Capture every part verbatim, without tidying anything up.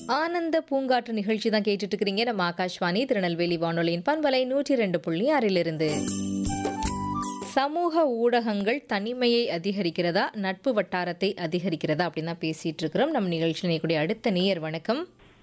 ஆனந்த பூங்காற்று நிகழ்ச்சி தான் கேட்டுட்டு இருக்கிறீங்க. நம்ம ஆகாஷ்வாணி திருநெல்வேலி வானொலியின் பண்பலை நூற்றி ரெண்டு புள்ளி ஆறிலிருந்து. சமூக ஊடகங்கள் தனிமையை அதிகரிக்கிறதா, நட்பு வட்டாரத்தை அதிகரிக்கிறதா அப்படின்னு தான் பேசிட்டு இருக்கிறோம். நம்ம நிகழ்ச்சியில் இருக்கக்கூடிய அடுத்த நேயர் வணக்கம்.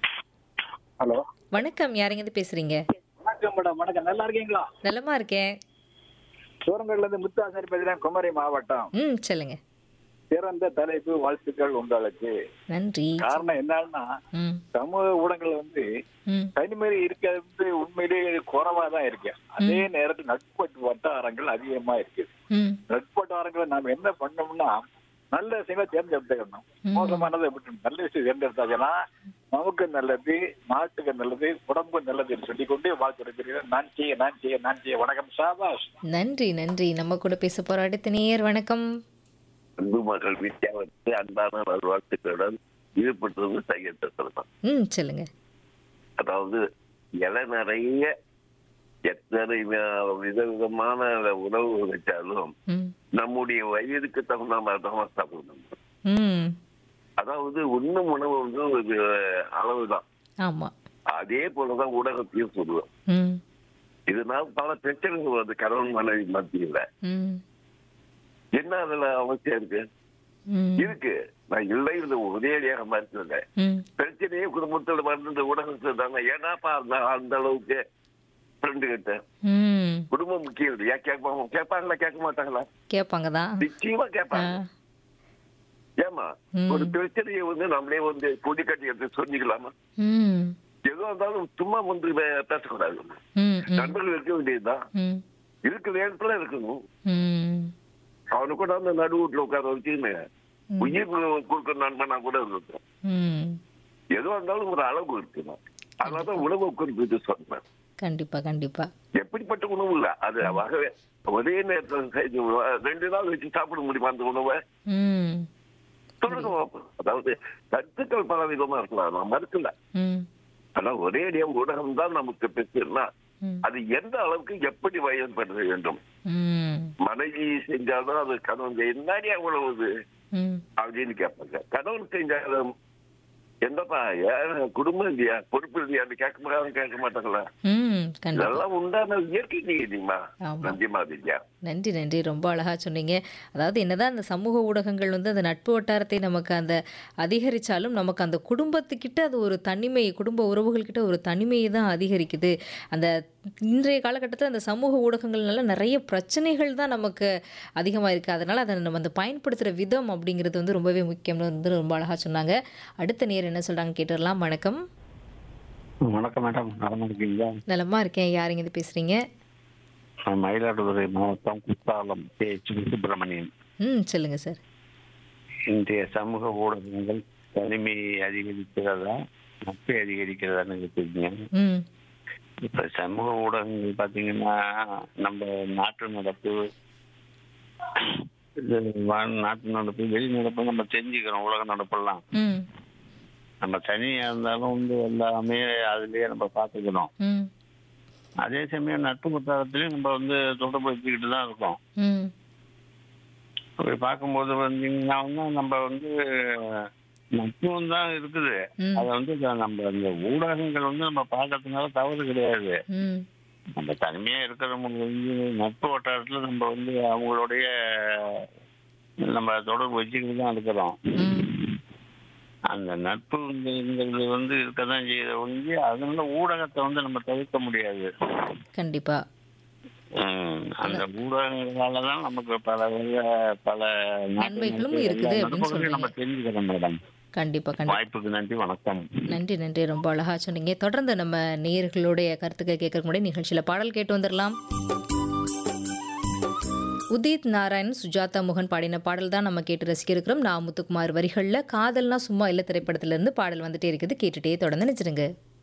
ஹலோ வணக்கம், யாருங்க பேசுறீங்க? வணக்கம் மேடம். வணக்கம், நல்லா இருக்கீங்களா? நலமா இருக்கேன். சோரங்கல்ல இருந்து முத்தாசாரி பேசுறேன், குமரி மாவட்டம். ம் சொல்லுங்க. சிறந்த தலைப்பு, வாழ்த்துக்கள் உங்களுக்கு. நன்றி. காரணம் என்னன்னா, ம் சமூக ஊடகங்கள் வந்து ம் தனிமை இருக்கிறது உண்மையிலேயே குறைவா தான் இருக்கு. அதே நேரத்தில் நட்பு வட்டாரங்கள் அதிகமா இருக்கு. ம் நட்பு வட்டாரங்களை நாம என்ன பண்ணோம்னா, நல்ல விஷயங்களை தேர்ந்தெடுத்துக்கணும். மோசமானதை விட்டு நல்ல விஷயம் தேர்ந்தெடுத்தாங்கன்னா நமக்கு நல்லது, நாட்டுக்கு நல்லது, உடம்பு நல்லதுன்னு சொல்லிக் கொண்டு வாழ்த்துறேன். நான் செய்ய நான் செய்ய நான் செய்ய. வணக்கம், சாபாஷ். நன்றி நன்றி. நம்ம கூட பேச போற அடுத்த நேயர் வணக்கம். அன்பு மகள் வித்யாவுக்கு அன்பான நல்வாழ்த்துக்களுடன் ஈடுபட்டது சையத்தான். ம் சொல்லுங்க. அதாவது இலை நிறைய எத்தனை விதவிதமான உணவு வச்சாலும் ம் நம்முடைய வயதுக்கு தகுந்த மாதிரி தான் சாப்பிடணும். ம் அதாவது உண்ணும் உணவு வந்து ஒரு அளவுதான். ஆமா. அதே போலதான் ஊடகத்தையும் சொல்லுவோம். ம் இதனால் பல பிரச்சனைகள் வருது கணவன் மனைவி மத்தியில. ம் என்ன அதுல அவசியம் இருக்கு? ம் இருக்கு. நான் இல்லை இது ஒரேடியாக மறுத்துட்டேன். ம் பிரச்சனையே குடும்பத்தோட வந்து ஊடகத்தில் தானே. ஏன்னாப்பா அந்த அந்த அளவுக்கு ஃப்ரெண்டு கிட்ட ம் குடும்பம் முக்கியம் இல்லையா? கேட்பாங்க கேட்பாங்களா கேட்க மாட்டாங்களா? கேட்பாங்க தான். நிச்சயமா கேட்பாங்க. ஏமா ம். ஒரு பிரச்சனையை வந்து நம்மளே வந்து கொடி கட்டி எடுத்து சொல்லிக்கலாமா? ம் எதோ இருந்தாலும் சும்மா வந்து வே- பேசக்கூடாது. ம் ம் நண்பர்கள் இருக்க வேண்டியதுதான். ம் இருக்கிற நேரத்துல இருக்கணும். ம் அவனு கூட அந்த நடு வீட்டுல உட்கார வச்சுன்னு உயிர் கொடுக்குற நண்பனா கூட இருக்கும். ம் எதுவா இருந்தாலும் ஒரு அளவு இருக்கணும். அதனாலதான் உணவு குறிப்பிட்டு சொன்னேன். கண்டிப்பா கண்டிப்பா. எப்படிப்பட்ட உணவு இல்ல அது வகை ஒரே நேரத்தில் செய்து ரெண்டு நாள் வச்சு சாப்பிட முடியுமா அந்த உணவை? ம் சொல்லுங்க பாப்போம். அதாவது கருத்துக்கள் பல விதமா இருக்கலாம், நான் மறுக்கல. ம் ஆனா ஒரே அடியா ஊடகம் தான் நமக்கு பெற்றுனா ம் அது எந்த அளவுக்கு எப்படி பயன்படுத்த வேண்டும். ம் மனைவி செஞ்சாலும் அது கணவன் என்னடியா உணவு ம் அப்படின்னு கேட்பாங்க. கணவன் செஞ்சாலும் எந்தப்பா ஏன் குடும்பம் இல்லையா, பொறுப்பு இல்லையான்னு கேட்க முடியாது கேட்க மாட்டாங்களா? ம் கண்டிப்பா. இதெல்லாம் உண்டான இயற்கை நீதிமா. ஆமா. நன்றிமா வித்யா. நன்றி நன்றி. ரொம்ப அழகா சொன்னீங்க. அதாவது என்னதான் அந்த சமூக ஊடகங்கள் வந்து அந்த நட்பு வட்டாரத்தை நமக்கு அந்த அதிகரிச்சாலும் நமக்கு அந்த குடும்பத்துக்கிட்ட அது ஒரு தனிமை, குடும்ப உறவுகள்கிட்ட ஒரு தனிமையை தான் அதிகரிக்குது. அந்த இன்றைய காலகட்டத்தில் அந்த சமூக ஊடகங்கள்னால நிறைய பிரச்சனைகள் தான் நமக்கு அதிகமாக இருக்குது. அதனால் அதை நம்ம அந்த பயன்படுத்துகிற விதம் அப்படிங்கிறது வந்து ரொம்பவே முக்கியம்னு வந்து ரொம்ப அழகாக சொன்னாங்க. அடுத்த நேர் என்ன சொல்கிறாங்க கேட்டுடலாம். வணக்கம். வணக்கம் மேடம், நலமா இருக்கீங்களா? நலமா இருக்கேன். யாருங்க இது பேசுகிறீங்க? நான் மயிலாடுதுறை மாவட்டம் குத்தாலம் கே சுப்பிரமணியன். ம் சொல்லுங்கள் சார். இன்றைய சமூக ஊடகங்கள் தனிமையை அதிகரிக்கிறதா, நட்பை அதிகரிக்கிறதான்னு கேட்டீங்க. ம் இப்ப சமூக ஊடகங்கள் பாத்தீங்கன்னா நம்ம நாட்டு நடப்பு, இது வா- நாட்டு நடப்பு, வெளி நடப்பு நம்ம தெரிஞ்சுக்கிறோம். உலக நடப்பெல்லாம் ம் நம்ம தனியா இருந்தாலும் வந்து எல்லாமே அதுலயே நம்ம பார்த்துக்கிறோம். ம் அதே சமயம் நட்பு வட்டாரத்திலையும் நம்ம வந்து தொடர்பு வச்சுக்கிட்டு தான் இருக்கோம். ம் அப்படி பார்க்கும்போது வந்தீங்கன்னா வந்து நம்ம வந்து நட்பும் தான் இருக்குது. ம் அதை வந்து நம்ம அந்த ஊடகங்கள் வந்து நம்ம பார்க்கறதுனால தவறு கிடையாது. ம் நம்ம தனிமையா இருக்கிறவங்க வந்து நட்பு வட்டாரத்துல நம்ம வந்து அவங்களுடைய நம்ம தொடர்பு வச்சுக்கிட்டு தான் இருக்கிறோம். ம் அந்த நட்புங்கிறது வந்து இருக்கதான் செய்யுது ஒழிஞ்சு அதனால ஊடகத்தை வந்து நம்ம தவிர்க்க முடியாது. கண்டிப்பா. உம் அந்த ஊடகங்களாலதான் நமக்கு பல வகை- பல நன்மைகளும் இருக்குது அப்படின்னு சொல்றீங்க. நம்ம தெரிஞ்சுக்கிறோம் மேடம். கண்டிப்பா கண்டிப்பா. வாய்ப்புக்கு நன்றி, வணக்கம். நன்றி நன்றி. ரொம்ப அழகா சொன்னீங்க. தொடர்ந்து நம்ம நேயர்களுடைய கருத்துக்கள் கேட்கறதுக்கு முன்னாடி நிகழ்ச்சியில பாடல் கேட்டு வந்துடலாம். உதித் நாராயண், சுஜாதா மோகன் பாடின பாடல் தான் நம்ம கேட்டு ரசிக்க இருக்கிறோம். நான் முத்துக்குமார் வரிகளில் காதல்னா சும்மா இல்ல திரைப்படத்திலிருந்து பாடல் வந்துட்டே இருக்குது. கேட்டுட்டே தொடர்ந்து நினைச்சிருங்க.